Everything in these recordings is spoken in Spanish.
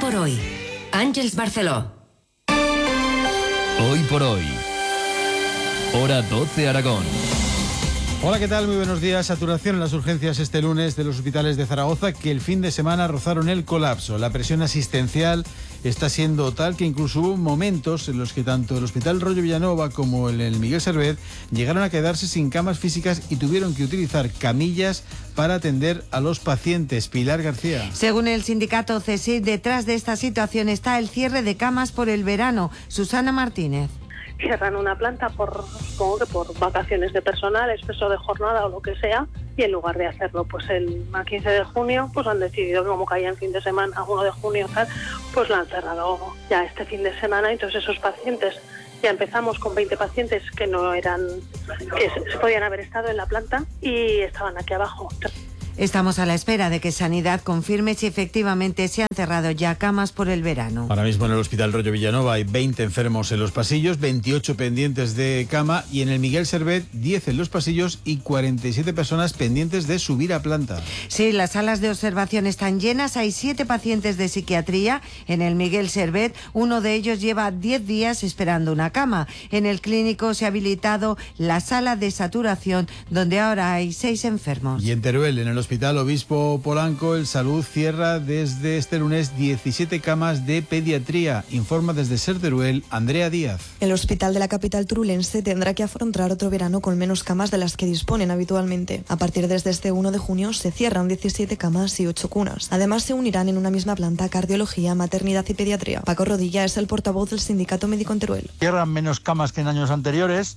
por hoy. Àngels Barceló. Hoy por hoy. Hora 12 Aragón. Hola, ¿qué tal? Muy buenos días. Saturación en las urgencias este lunes de los hospitales de Zaragoza, que el fin de semana rozaron el colapso. La presión asistencial está siendo tal que incluso hubo momentos en los que tanto el Hospital Rollo Villanova como el Miguel Servet llegaron a quedarse sin camas físicas y tuvieron que utilizar camillas para atender a los pacientes. Pilar García. Según el sindicato CSIC, detrás de esta situación está el cierre de camas por el verano. Susana Martínez. Cierran una planta supongo que por vacaciones de personal, exceso de jornada o lo que sea, y en lugar de hacerlo pues el 15 de junio, pues han decidido que como caía en fin de semana, 1 de junio tal, pues la han cerrado ya este fin de semana. Entonces esos pacientes, ya empezamos con 20 pacientes que se podían haber estado en la planta y estaban aquí abajo. Estamos a la espera de que Sanidad confirme si efectivamente se han cerrado ya camas por el verano. Ahora mismo en el Hospital Rollo Villanova hay 20 enfermos en los pasillos, 28 pendientes de cama, y en el Miguel Servet 10 en los pasillos y 47 personas pendientes de subir a planta. Sí, las salas de observación están llenas, hay 7 pacientes de psiquiatría en el Miguel Servet, uno de ellos lleva 10 días esperando una cama. En el clínico se ha habilitado la sala de saturación, donde ahora hay 6 enfermos. Y en Teruel, en el Hospital Obispo Polanco, el Salud cierra desde este lunes 17 camas de pediatría. Informa desde Ser Teruel, Andrea Díaz. El hospital de la capital turulense tendrá que afrontar otro verano con menos camas de las que disponen habitualmente. A partir desde este 1 de junio se cierran 17 camas y 8 cunas. Además se unirán en una misma planta cardiología, maternidad y pediatría. Paco Rodilla es el portavoz del sindicato médico en Teruel. Cierran menos camas que en años anteriores,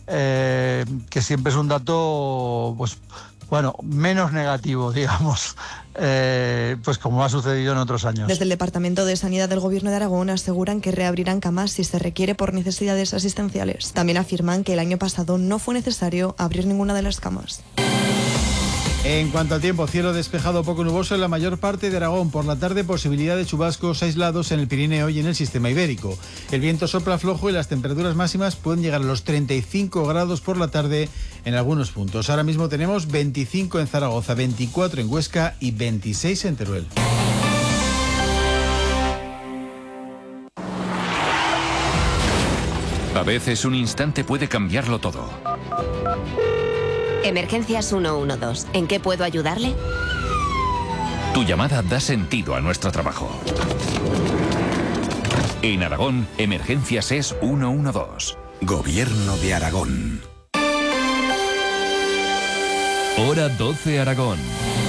que siempre es un dato menos negativo, digamos, pues como ha sucedido en otros años. Desde el Departamento de Sanidad del Gobierno de Aragón aseguran que reabrirán camas si se requiere por necesidades asistenciales. También afirman que el año pasado no fue necesario abrir ninguna de las camas. En cuanto al tiempo, cielo despejado poco nuboso en la mayor parte de Aragón. Por la tarde, posibilidad de chubascos aislados en el Pirineo y en el sistema ibérico. El viento sopla flojo y las temperaturas máximas pueden llegar a los 35 grados por la tarde en algunos puntos. Ahora mismo tenemos 25 en Zaragoza, 24 en Huesca y 26 en Teruel. A veces un instante puede cambiarlo todo. Emergencias 112. ¿En qué puedo ayudarle? Tu llamada da sentido a nuestro trabajo. En Aragón, Emergencias es 112. Gobierno de Aragón. Hora 12 Aragón.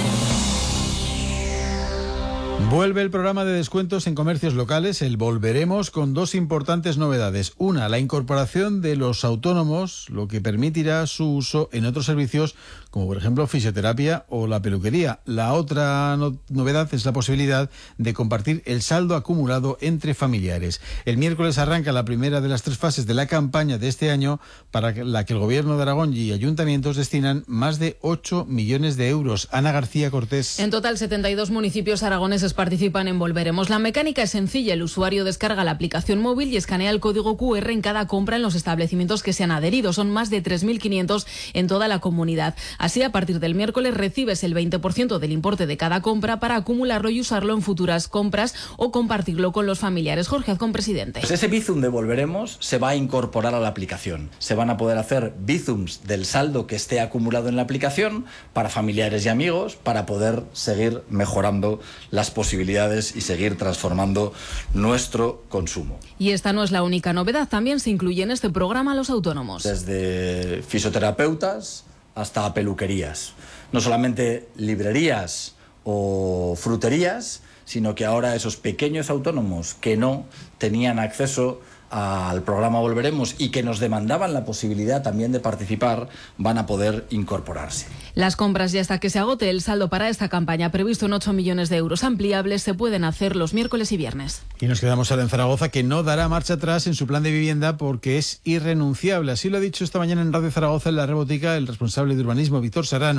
Vuelve el programa de descuentos en comercios locales, el Volveremos, con 2 importantes novedades. Una, la incorporación de los autónomos, lo que permitirá su uso en otros servicios, como por ejemplo fisioterapia o la peluquería. La otra novedad es la posibilidad de compartir el saldo acumulado entre familiares. El miércoles arranca la primera de las 3 fases de la campaña de este año, para la que el Gobierno de Aragón y ayuntamientos destinan más de 8 millones de euros. Ana García Cortés. En total, 72 municipios aragoneses participan en Volveremos. La mecánica es sencilla. El usuario descarga la aplicación móvil y escanea el código QR en cada compra en los establecimientos que se han adherido. Son más de 3.500 en toda la comunidad. Así, a partir del miércoles recibes el 20% del importe de cada compra para acumularlo y usarlo en futuras compras o compartirlo con los familiares. Jorge Azcón, presidente. Pues ese Bizum de Volveremos se va a incorporar a la aplicación. Se van a poder hacer Bizums del saldo que esté acumulado en la aplicación para familiares y amigos, para poder seguir mejorando las posibilidades y seguir transformando nuestro consumo. Y esta no es la única novedad. También se incluye en este programa a los autónomos. Desde fisioterapeutas hasta peluquerías. No solamente librerías o fruterías, sino que ahora esos pequeños autónomos que no tenían acceso al programa Volveremos y que nos demandaban la posibilidad también de participar, van a poder incorporarse. Las compras ya hasta que se agote el saldo para esta campaña, previsto en 8 millones de euros ampliables, se pueden hacer los miércoles y viernes. Y nos quedamos ahora en Zaragoza, que no dará marcha atrás en su plan de vivienda porque es irrenunciable. Así lo ha dicho esta mañana en Radio Zaragoza, en La Rebotica, el responsable de urbanismo, Víctor Serrano,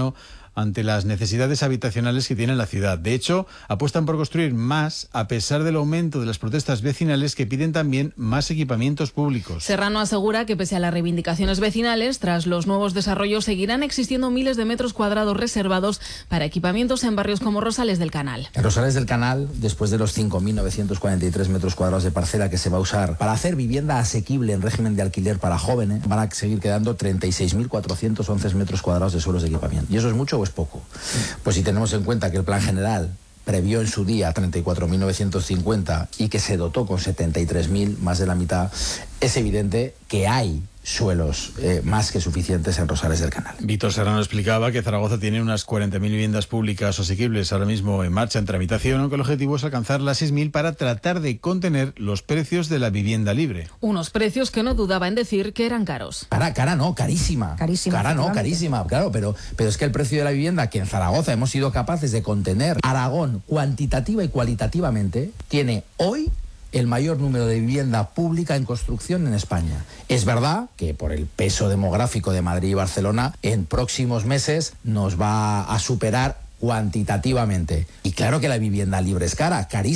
ante las necesidades habitacionales que tiene la ciudad. De hecho, apuestan por construir más a pesar del aumento de las protestas vecinales que piden también más equipamientos públicos. Serrano asegura que pese a las reivindicaciones vecinales, tras los nuevos desarrollos seguirán existiendo miles de metros cuadrados reservados para equipamientos en barrios como Rosales del Canal. En Rosales del Canal, después de los 5.943 metros cuadrados de parcela que se va a usar para hacer vivienda asequible en régimen de alquiler para jóvenes, van a seguir quedando 36.411 metros cuadrados de suelos de equipamiento. ¿Y eso es mucho o es poco? Pues si tenemos en cuenta que el plan general previó en su día 34.950 y que se dotó con 73.000, más de la mitad, es evidente que hay suelos más que suficientes en Rosales del Canal. Víctor Serrano explicaba que Zaragoza tiene unas 40.000 viviendas públicas o asequibles ahora mismo en marcha, en tramitación, aunque el objetivo es alcanzar las 6.000 para tratar de contener los precios de la vivienda libre. Unos precios que no dudaba en decir que eran caros. Cara no, carísima. Carísima, claro, pero es que el precio de la vivienda que en Zaragoza hemos sido capaces de contener, Aragón, cuantitativa y cualitativamente, tiene hoy el mayor número de vivienda pública en construcción en España. Es verdad que por el peso demográfico de Madrid y Barcelona, en próximos meses nos va a superar cuantitativamente. Y claro que la vivienda libre es cara, carísima.